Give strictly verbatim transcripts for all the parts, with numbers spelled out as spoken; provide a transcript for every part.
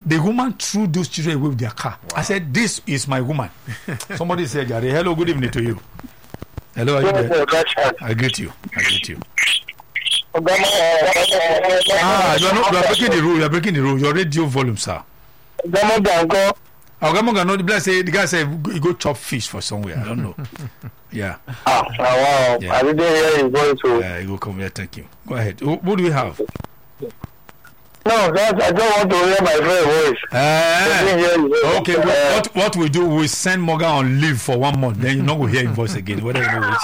the woman threw those children away with their car. Wow. I said, this is my woman. Somebody said, Jare, hello, good evening to you. Hello, are you there? I greet you. I greet you. Ah, you are not, you are breaking the rule. You are breaking the rule. Your radio volume, sir. Oh, come on, no, the guy say the guy say you go chop fish for somewhere. I don't know. Yeah. Ah, wow. Yeah. I didn't hear you going to. Yeah, you go come here. Thank you. Go ahead. What, what do we have? No, that's, I don't want to hear my friend voice. Uh, okay. Uh, what what we do? We send Morgan on leave for one month. Then you not will hear his voice again. Whether you know what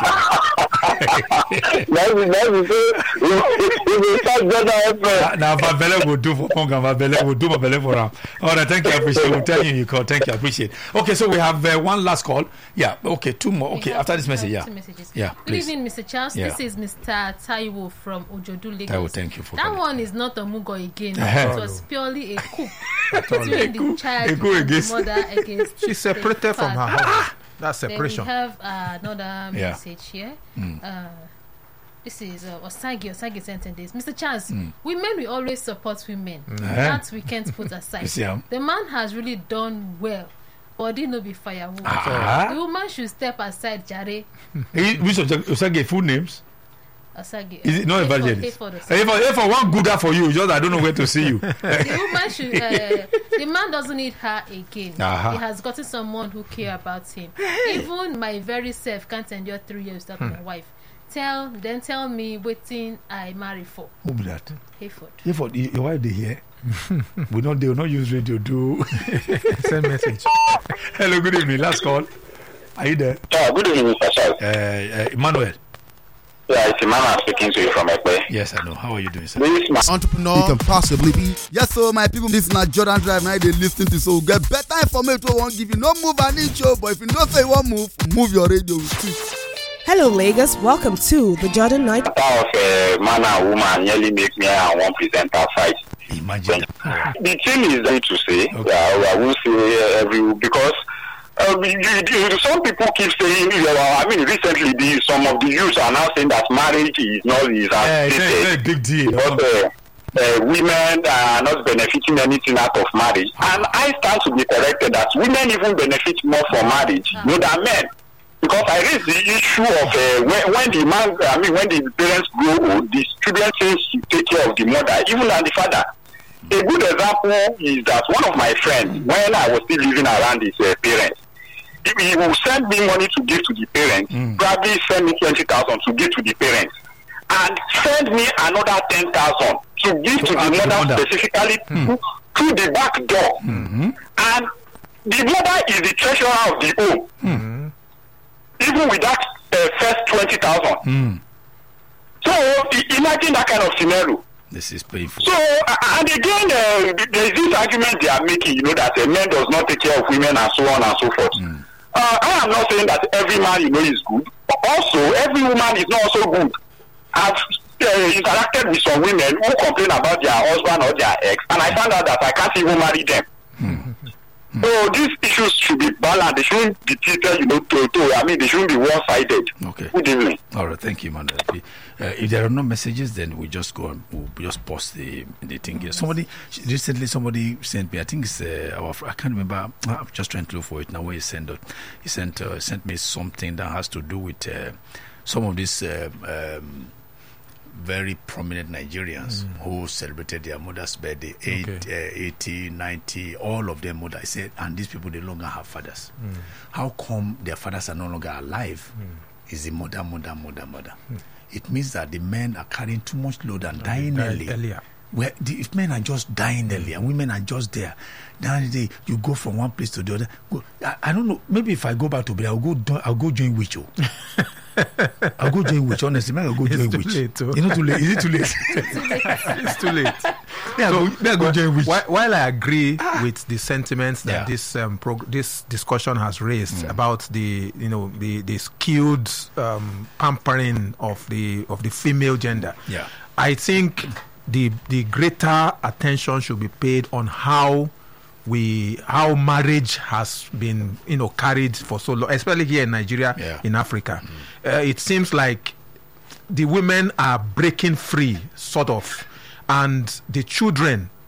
now Vabele will do for Morgan. Vabele will do Vabele for him. All right. Thank you. I appreciate. We'll tell you you call. Thank you. I appreciate. Okay. So we have uh, one last call. Yeah. Okay. Two more. Okay. After this message. Yeah. Yeah. Good please. Evening, Mister Charles. Yeah. This is Mister Taiwo from Ojodu, Lagos. Taiwo, thank you for that calling. One is not a mugo again. It was purely a coup between the child and the mother against. She separated from her husband. That's separation. Then we have uh, another yeah. message here. Mm. Uh, this is uh, Osagi. Osagi sent in this. Mister Charles, mm. women will always support women. Mm. That we can't put aside. Yeah. The man has really done well. Body no be firewood. Ah. The woman should step aside, Jare. Which of Osagi full names? Asagi. Is it not evangelist? If I want good for you, just I don't know where to see you. The woman should. Uh, the man doesn't need her again. Uh-huh. He has gotten someone who care about him. Even my very self can't endure three years without hmm. my wife. Tell then tell me waiting I marry for. Who be that? Hayford. Hayford, your wife they hear. we not they will not use radio to send message. Hello, good evening. Last call. Are you there? Yeah, good evening, Mister Charles. Uh, uh, Emmanuel. Yeah, it's Emmanuel speaking to you from Ekpe. Yes, I know. How are you doing, sir? This man entrepreneur, you can possibly be. Yes, so my people, this is not Jordan Drive. Now they listening to so get better information. Won't give you no move an inch, but if you don't say one move, move your radio. Hello, Lagos. Welcome to the Jordan Night. Of a man and woman nearly make me and one presenter fight. Imagine. The thing is going to say, okay. uh, I won't say every because. Uh, you, you, some people keep saying, you know, I mean, recently the, some of the youths are now saying that marriage is not is yeah, it's a, a big deal. Because uh, uh, women are not benefiting anything out of marriage, and I stand to be corrected that women even benefit more from marriage more than men. Because I raised the issue of uh, when, when the man, I mean, when the parents grow old, the children seems to take care of the mother, even than the father. A good example is that one of my friends, when I was still living around his uh, parents, he will send me money to give to the parents, mm. probably send me twenty thousand to give to the parents, and send me another ten thousand to give to, to the mother, mother specifically mm. to, to the back door. Mm-hmm. And the mother is the treasurer of the home, mm-hmm. even with that uh, first twenty thousand. Mm. So I- imagine that kind of scenario. This is painful. So, uh, and again, uh, there is this argument they are making, you know, that a man does not take care of women and so on and so forth. Mm. Uh, I am not saying that every man, you know, is good. But also, every woman is not also good. I've uh, interacted with some women who complain about their husband or their ex, and I found out that I can't even marry them. Mm. So these issues should be balanced. They shouldn't be treated, you know, to, to I mean, they shouldn't be one-sided. Okay. Good evening. All right. Thank you, Manuel. Uh, if there are no messages, then we just go and we'll just post the the thing here. Somebody recently, somebody sent me. I think it's uh, our. I can't remember. I'm just trying to look for it now. Where he sent it. He sent uh, sent me something that has to do with uh, some of these uh, um, very prominent Nigerians mm. who celebrated their mother's birthday, eight, okay. uh, eighty, ninety, all of them mother. I said, and these people, they no longer have fathers. Mm. How come their fathers are no longer alive? Mm. Is the mother, mother, mother, mother. Mm. It means that the men are carrying too much load and dying early. earlier. Where the, if men are just dying early and women are just there, then they, you go from one place to the other. Go, I, I don't know. Maybe if I go back to Benin, I'll go. I'll go join Witch. I'll go join Witch. Honestly, man, I'll go join Witch. Late, oh. You know, too late. Is it too late? It's too late. Yeah, so, go, go join Witch. While, while I agree ah. with the sentiments that yeah. this um, prog- this discussion has raised mm. about the you know the the skewed um, pampering of the of the female gender, yeah, I think the the greater attention should be paid on how we how marriage has been you know carried for so long, especially here in Nigeria, yeah. in Africa. Mm. Uh, it seems like the women are breaking free, sort of, and the children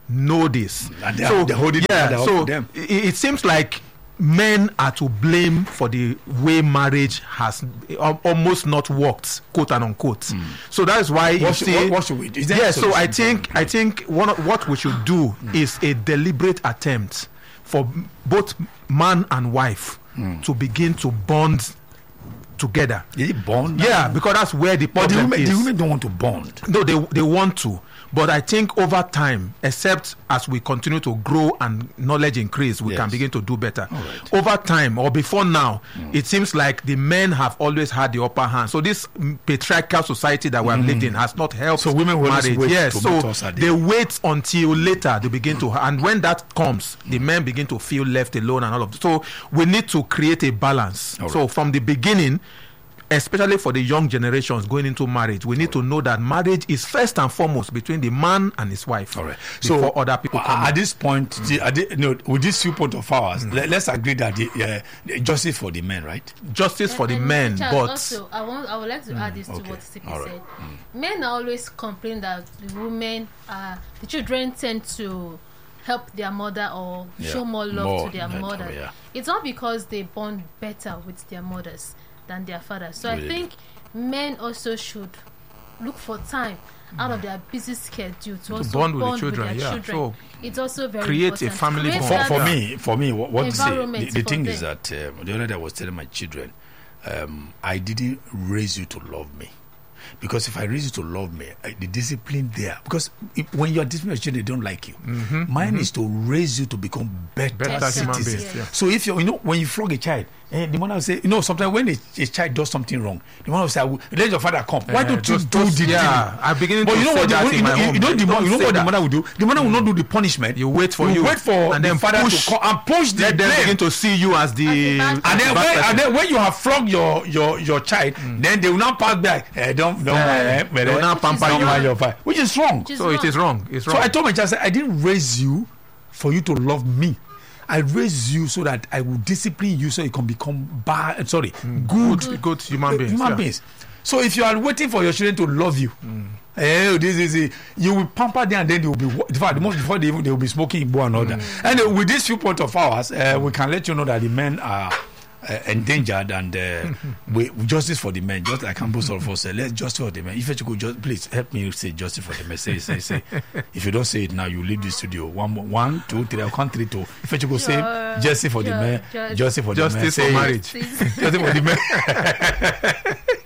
know this. And they so are, they're holding yeah, them, so them. It, it seems like men are to blame for the way marriage has um, almost not worked, quote and unquote. Mm. So that is why what you should, see. What, what should we do? Yeah, so I think I think one of, what we should do mm. is a deliberate attempt for both man and wife mm. to begin to bond together. Is it bond? Yeah, because that's where the problem but the women, is. the women don't want to bond. No, they they want to. But I think over time, except as we continue to grow and knowledge increase, we yes. can begin to do better. Right. Over time, or before now, mm. it seems like the men have always had the upper hand. So this patriarchal society that we have mm. lived in has not helped so women will marriage. Wait yes, to so us they wait until later they begin to, and when that comes, the men begin to feel left alone and all of that. So we need to create a balance. Right. So from the beginning, especially for the young generations going into marriage, we need to know that marriage is first and foremost between the man and his wife. All right. Before so other people come at in. this point, mm. at the, no, with this viewpoint of ours, mm. let, let's agree that the, uh, justice for the men, right? Justice for and, the and men, Charles, but also, I want, I would like to mm. add this okay. to what Sipi right. said. Mm. Men always complain that the women, uh, the children tend to help their mother or yeah. show more love more to their mother. Time, yeah. It's not because they bond better with their mothers than their fathers. So really? I think men also should look for time out of their busy schedule to, to also bond with bond the children. With their yeah. children. So it's also very create important. a family create bond. For, for me, for me, what, what to say, the, the thing them. is that um, the other day I was telling my children, um, I didn't raise you to love me. Because if I raise you to love me, I, the discipline there. Because if, when you are disciplining your children, they don't like you. Mm-hmm, Mine mm-hmm. is to raise you to become better, better citizens. Human beings, yeah. So if you, you know, when you flog a child, eh, the mother will say, you know, sometimes when a, a child does something wrong, the mother will say, let your father come. Why uh, don't you do those, the yeah, thing? I'm beginning but to you know say what? that The, in you know, my home. you know, the, Don't you know what that. the mother will do? The mother will not do the punishment. You wait for you. you. wait for and then the father push, to come and push the let them blame. begin to see you as the as the and then, when, and then when you have flogged your your your child, mm. then they will not pass back. Eh, don't don't. Uh, eh, they will not pamper don't you. mind your fight, which is wrong. Which is so wrong. it is wrong. It's wrong. So I told my child, I didn't raise you for you to love me. I raised you so that I will discipline you so you can become bad. Sorry, mm. good, good, good human beings. Human yeah. beings. So if you are waiting for your children to love you, mm. eh, this is it. You will pamper them and then they will be. In fact, the most before they even they will be smoking one another. Mm. And uh, with this viewpoint of ours, uh, we can let you know that the men are uh, endangered and uh, we, we justice for the men. Just like Campbell of us said, let's justice for the men. If you could just please help me say justice for the men. Say, say, say. If you don't say it now, you leave the studio. One, one, two, three. I'll count three, two. If you could say justice for the men, justice for the men. Justice for marriage. Justice for the men.